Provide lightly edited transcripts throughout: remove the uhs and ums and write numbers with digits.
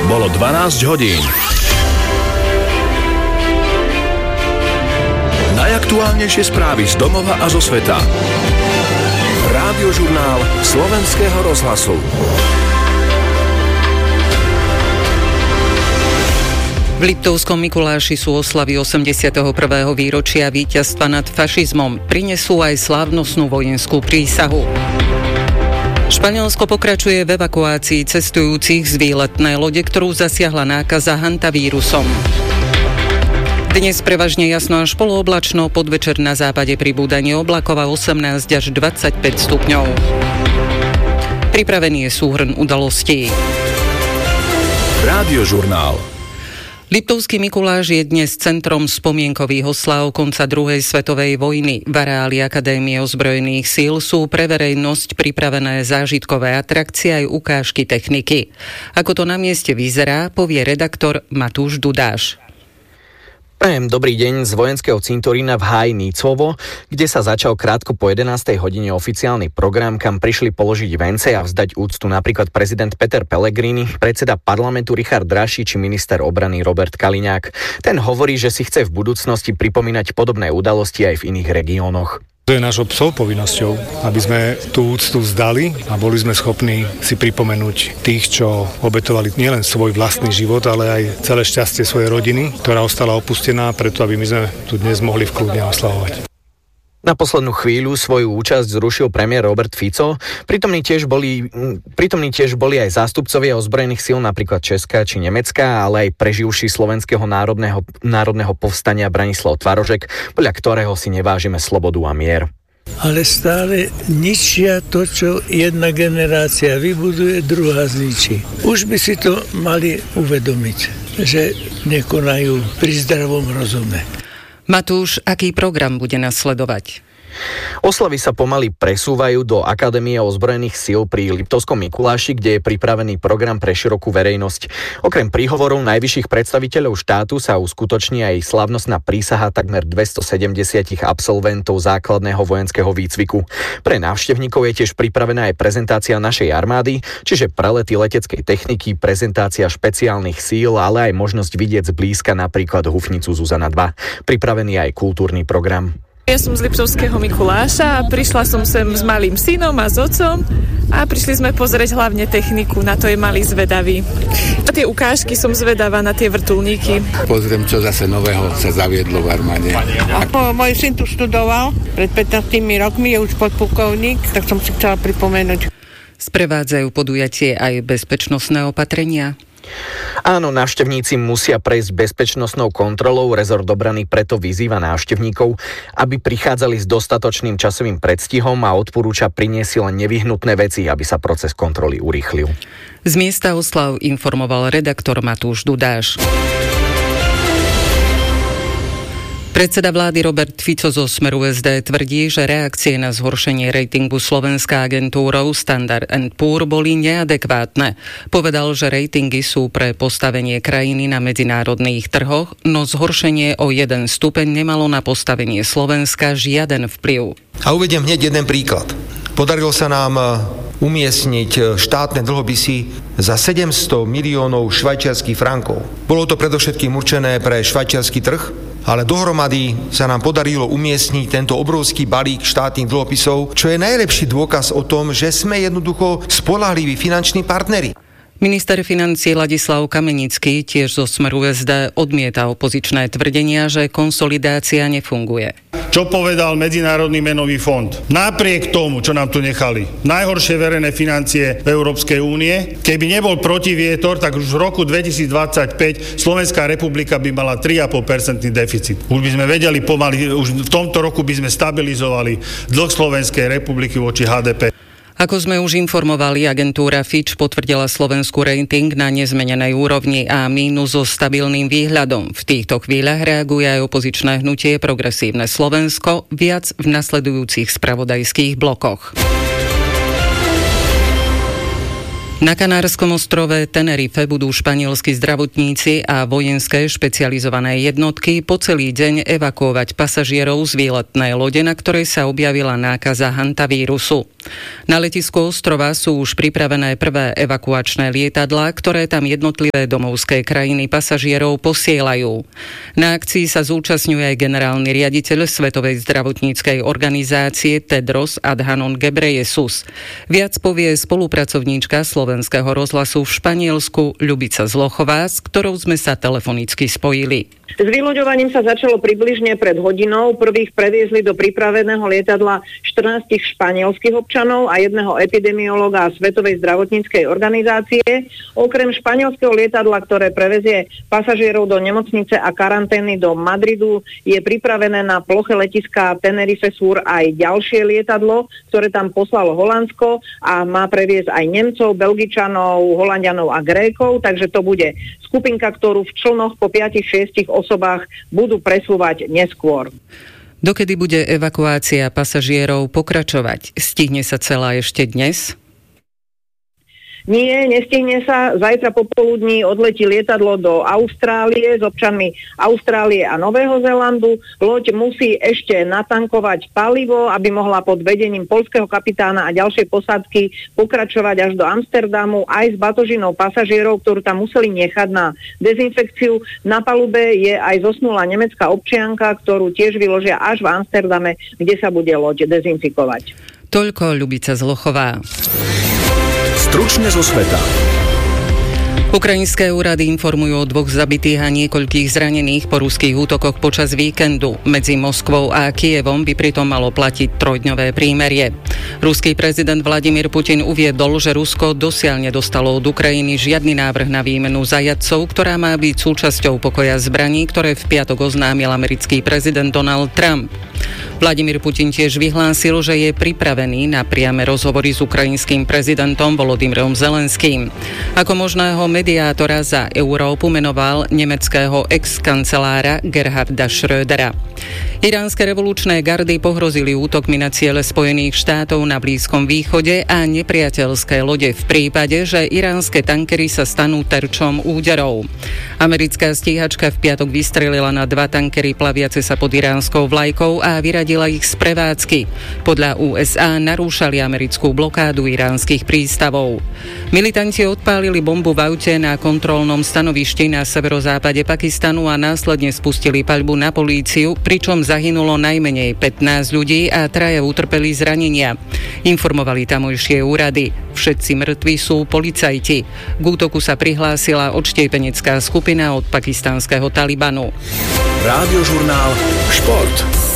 Bolo 12 hodín. Najaktuálnejšie správy z domova a zo sveta. Rádiožurnál Slovenského rozhlasu. V Liptovskom Mikuláši sú oslavy 81. výročia víťazstva nad fašizmom. Prinesú aj slávnostnú vojenskú prísahu. Španielsko pokračuje v evakuácii cestujúcich z výletnej lode, ktorú zasiahla nákaza hantavírusom. Dnes prevažne jasno až polooblačno, podvečer na západe pribúdanie oblakov a 18 až 25 stupňov. Pripravený je súhrn udalostí. Rádiožurnál. Liptovský Mikuláš je dnes centrom spomienkových oslav konca druhej svetovej vojny. V areáli Akadémie ozbrojených síl sú pre verejnosť pripravené zážitkové atrakcie aj ukážky techniky. Ako to na mieste vyzerá, povie redaktor Matúš Dudáš. Prajem dobrý deň z vojenského cintorína v Háji Nícovo, kde sa začal krátko po 11. hodine oficiálny program, kam prišli položiť vence a vzdať úctu napríklad prezident Peter Pellegrini, predseda parlamentu Richard Draši či minister obrany Robert Kaliňák. Ten hovorí, že si chce v budúcnosti pripomínať podobné udalosti aj v iných regiónoch. To je našou psou povinnosťou, aby sme tú úctu vzdali a boli sme schopní si pripomenúť tých, čo obetovali nielen svoj vlastný život, ale aj celé šťastie svojej rodiny, ktorá ostala opustená, preto aby my sme tu dnes mohli v kľudne oslavovať. Na poslednú chvíľu svoju účasť zrušil premiér Robert Fico. Prítomní tiež boli aj zástupcovia ozbrojených síl, napríklad Česka či Nemecka, ale aj preživší slovenského národného povstania Branislav Tvarožek, podľa ktorého si nevážime slobodu a mier. Ale stále ničia to, čo jedna generácia vybuduje, druhá zničí. Už by si to mali uvedomiť, že nekonajú pri zdravom rozume. Matúš, aký program bude nasledovať? Oslavy sa pomaly presúvajú do Akadémie ozbrojených síl pri Liptovskom Mikuláši, kde je pripravený program pre širokú verejnosť. Okrem príhovorov najvyšších predstaviteľov štátu sa uskutoční aj slávnostná prísaha takmer 270 absolventov základného vojenského výcviku. Pre návštevníkov je tiež pripravená aj prezentácia našej armády, čiže prelety leteckej techniky, prezentácia špeciálnych síl, ale aj možnosť vidieť zblízka napríklad hufnicu Zuzana II. Pripravený aj kultúrny program. Ja som z Liptovského Mikuláša a prišla som sem s malým synom a s otcom a prišli sme pozrieť hlavne techniku, na to je malý zvedavý. Na tie ukážky som zvedavá, na tie vrtuľníky. Pozriem, čo zase nového sa zaviedlo v armáde. Môj syn tu študoval, pred 15 rokmi je už podplukovník, tak som si chcela pripomenúť. Sprevádzajú podujatie aj bezpečnostné opatrenia? Áno, návštevníci musia prejsť bezpečnostnou kontrolou. Rezort obrany preto vyzýva návštevníkov, aby prichádzali s dostatočným časovým predstihom a odporúča priniesť len nevyhnutné veci, aby sa proces kontroly urýchlil. Z miesta oslav informoval redaktor Matúš Dudáš. Predseda vlády Robert Fico zo Smeru SD tvrdí, že reakcie na zhoršenie ratingu Slovenská agentúrou Standard & Poor boli neadekvátne. Povedal, že ratingy sú pre postavenie krajiny na medzinárodných trhoch, no zhoršenie o 1 stupeň nemalo na postavenie Slovenska žiaden vplyv. A uvediem hneď jeden príklad. Podarilo sa nám umiestniť štátne dlhopisy za 700 miliónov švajčiarskych frankov. Bolo to predovšetkým určené pre švajčiarsky trh, ale dohromady sa nám podarilo umiestniť tento obrovský balík štátnych dlhopisov, čo je najlepší dôkaz o tom, že sme jednoducho spoľahliví finanční partneri. Minister financií Ladislav Kamenický tiež zo Smeru SD odmieta opozičné tvrdenia, že konsolidácia nefunguje. Čo povedal Medzinárodný menový fond? Napriek tomu, čo nám tu nechali, najhoršie verejné financie v Európskej únie, keby nebol protivietor, tak už v roku 2025 Slovenská republika by mala 3,5% deficit. Už by sme vedeli pomaly, už v tomto roku by sme stabilizovali dlh Slovenskej republiky voči HDP. Ako sme už informovali, agentúra Fitch potvrdila Slovensku rating na nezmenenej úrovni A- so stabilným výhľadom. V týchto chvíľach reaguje aj opozičné hnutie Progresívne Slovensko, viac v nasledujúcich spravodajských blokoch. Na Kanárskom ostrove Tenerife budú španielski zdravotníci a vojenské špecializované jednotky po celý deň evakuovať pasažierov z výletnej lode, na ktorej sa objavila nákaza hantavírusu. Na letisku ostrova sú už pripravené prvé evakuačné lietadlá, ktoré tam jednotlivé domovské krajiny pasažierov posielajú. Na akcii sa zúčastňuje aj generálny riaditeľ Svetovej zdravotníckej organizácie Tedros Adhanom Ghebreyesus. Viac povie spolupracovníčka Slovenského rozhlasu v Španielsku Ľubica Zlochová, s ktorou sme sa telefonicky spojili. S vyloďovaním sa začalo približne pred hodinou. Prvých previezli do pripraveného lietadla 14 španielských občanov a jedného epidemiológa Svetovej zdravotníckej organizácie. Okrem španielského lietadla, ktoré prevezie pasažierov do nemocnice a karantény do Madridu, je pripravené na ploche letiska Tenerife Sur aj ďalšie lietadlo, ktoré tam poslalo Holandsko a má previesť aj Nemcov, Belgičanov, Holanďanov a Grékov, takže to bude skupinka, ktorú v člnoch po 5-6 osobách budú presúvať neskôr. Dokedy bude evakuácia pasažierov pokračovať? Stihne sa celá ešte dnes? Nie, nestihne sa. Zajtra popoludní odletí lietadlo do Austrálie s občanmi Austrálie a Nového Zélandu. Loď musí ešte natankovať palivo, aby mohla pod vedením poľského kapitána a ďalšej posádky pokračovať až do Amsterdamu aj s batožinou pasažierov, ktorú tam museli nechať na dezinfekciu. Na palube je aj zosnulá nemecká občianka, ktorú tiež vyložia až v Amsterdame, kde sa bude loď dezinfikovať. Toľko Ľubica Zlochová. Stručne zo sveta. Ukrajinské úrady informujú o 2 zabitých a niekoľkých zranených po ruských útokoch počas víkendu. Medzi Moskvou a Kyjevom by pritom malo platiť 3-dňové prímerie. Ruský prezident Vladimír Putin uviedol, že Rusko dosiaľ nedostalo od Ukrajiny žiadny návrh na výmenu zajatcov, ktorá má byť súčasťou pokoja zbraní, ktoré v piatok oznámil americký prezident Donald Trump. Vladimír Putin tiež vyhlásil, že je pripravený na priame rozhovory s ukrajinským prezidentom Volodymyrom Zelenským. Ako možného mediátora za Európu menoval nemeckého ex-kancelára Gerharda Schrödera. Iránske revolučné gardy pohrozili útokmi na ciele Spojených štátov na Blízkom východe a nepriateľské lode v prípade, že iránske tankery sa stanú terčom úderov. Americká stíhačka v piatok vystrelila na 2 tankery plaviace sa pod iránskou vlajkou a vyradila ich z prevádzky. Podľa USA narúšali americkú blokádu iránskych prístavov. Militanti odpálili bombu v aute na kontrolnom stanovišti na severozápade Pakistanu a následne spustili paľbu na políciu, pričom zahynulo najmenej 15 ľudí a 3 utrpeli zranenia. Informovali tamojšie úrady. Všetci mŕtvi sú policajti. K útoku sa prihlásila odštiepenecká skupina od pakistanského Talibanu. Rádiožurnál Šport.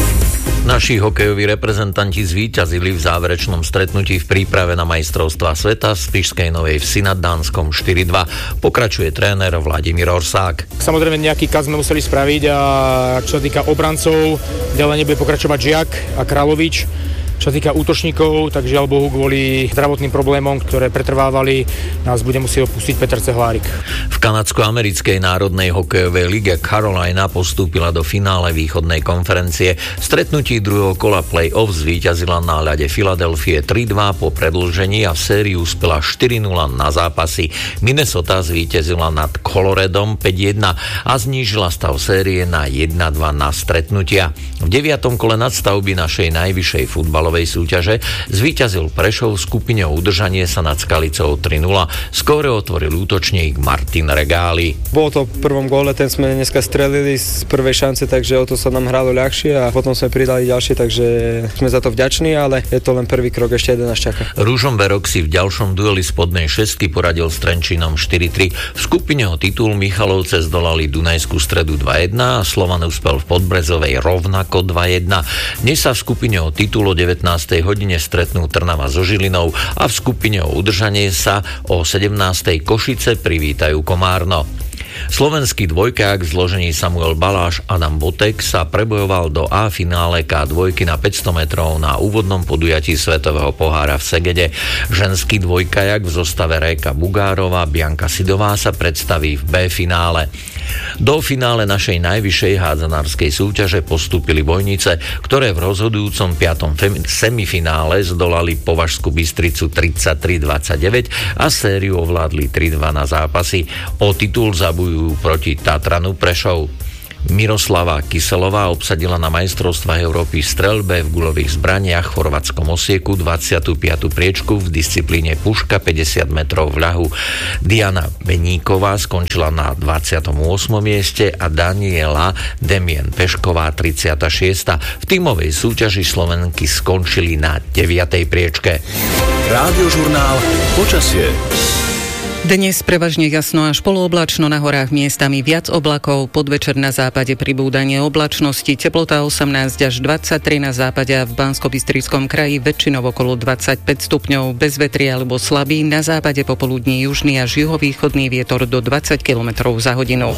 Naši hokejoví reprezentanti zvíťazili v záverečnom stretnutí v príprave na majstrovstvá sveta z Spišskej Novej Vsi nad Dánskom 4-2. Pokračuje tréner Vladimír Orsák. Samozrejme nejaký kat sme museli spraviť a čo sa týka obrancov, ďalej nebude pokračovať Žiak a Královič. Čo sa týka útočníkov, tak žiaľ Bohu kvôli zdravotným problémom, ktoré pretrvávali, nás bude musieť opustiť Peter Cehlárik. V kanadsko-americkej národnej hokejovej lige Carolina postúpila do finále východnej konferencie. V stretnutí druhého kola play-off zvíťazila na ľade Filadelfie 3-2 po predĺžení a v sérii uspela 4-0 na zápasy. Minnesota zvíťazila nad Coloradom 5-1 a znížila stav série na 1-2 na stretnutia. V 9. kole nadstavby našej najvyššej futbalovej súťaže zvíťazil Prešov v skupine o udržanie sa nad Skalicou 3-0. Skóre otvoril útočník Martin Regáli. Bolo to v prvom góle, ten sme dneska strelili z prvej šance, takže o to sa nám hralo ľahšie a potom sme pridali ďalšie, takže sme za to vďační, ale je to len prvý krok, ešte jeden nás čaká. Ružomberok si v ďalšom dueli spodnej šestky poradil s Trenčínom 4-3. V skupine o titul Michalovce zdolali Dunajskú Stredu 2-1 a Slovan uspel v Podbrezovej rovnako 2-1. Dnes sa v skupine o titul o 19. hodine stretnú Trnava so Žilinou a v skupine o udržanie sa o 17. Košice privítajú Komárno. Slovenský dvojkák v zložení Samuel Baláš Adam Botek sa prebojoval do A finále K2 na 500 metrov na úvodnom podujatí Svetového pohára v Segede. Ženský dvojkajak v zostave Réka Bugárova Bianka Sidová sa predstaví v B finále. Do finále našej najvyššej hádzanárskej súťaže postúpili Bojnice, ktoré v rozhodujúcom 5. semifinále zdolali Považskú Bystricu 33-29 a sériu ovládli 3-2 na zápasy. O titul zabojujú proti Tatranu Prešov. Miroslava Kyselová obsadila na majstrovstvách Európy v streľbe v guľových zbraniach v chorvátskom Osieku 25. priečku v disciplíne puška 50 metrov v ľahu. Diana Beníková skončila na 28. mieste a Daniela Demien Pešková 36. V tímovej súťaži Slovenky skončili na 9. priečke. Rádiožurnál Počasie. Dnes prevažne jasno až polooblačno, na horách miestami viac oblakov, podvečer na západe pribúdanie oblačnosti, teplota 18 až 23 na západe a v Banskobystrickom kraji väčšinou okolo 25 stupňov, bez vetria alebo slabý, na západe popoludní južný až juhovýchodný vietor do 20 km za hodinu.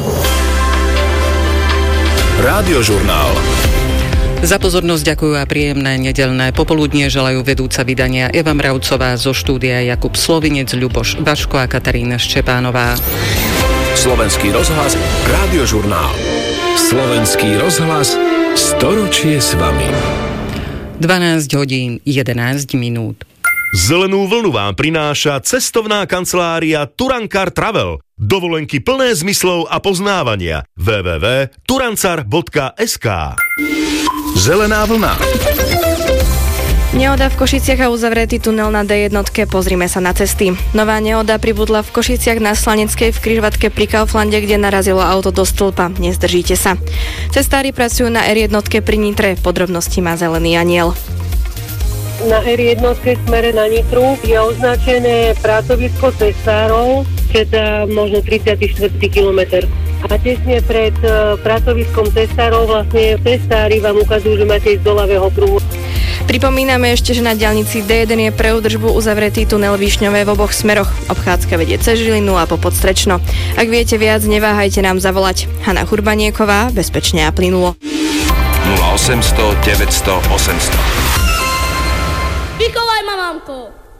Rádiožurnál. Za pozornosť ďakujú a príjemné nedeľné popoludnie želajú vedúca vydania Eva Mravcová, zo štúdia Jakub Slovinec, Ľuboš Vaško a Katarína Ščepánová. Slovenský rozhlas, Rádiožurnál. Slovenský rozhlas, storočie s vami. 12 hodín 11 minút. Zelenú vlnu vám prináša cestovná kancelária Turankar Travel. Dovolenky plné zmyslov a poznávania. www.turancar.sk. Zelená vlna. Nehoda v Košiciach a uzavretý tunel na D1, pozrime sa na cesty. Nová nehoda pribudla v Košiciach na Slaneckej v križovatke pri Kauflande, kde narazilo auto do stĺpa. Nezdržíte sa. Cestári pracujú na R1 pri Nitre, podrobnosti má Zelený aniel. Na R1 smere na Nitru je označené pracovisko cestárov, teda možno 34. kilometr. A tesne pred pracoviskom cestárov vlastne cestári vám ukazujú, že máte ísť do ľavého pruhu. Pripomíname ešte, že na diaľnici D1 je pre údržbu uzavretý tunel Višňové v oboch smeroch. Obchádzka vedie cez Žilinu a po Podstrečno. Ak viete viac, neváhajte nám zavolať. Hana Hurbanieková, bezpečne a plynulo. 0800 900 800. Vychovaj ma, mamko!